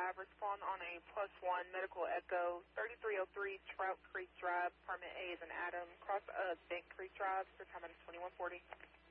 5, respond on a +1 medical echo, 3303 Trout Creek Drive, apartment A is an Adam, cross Bank Creek Drive, for time is 2140.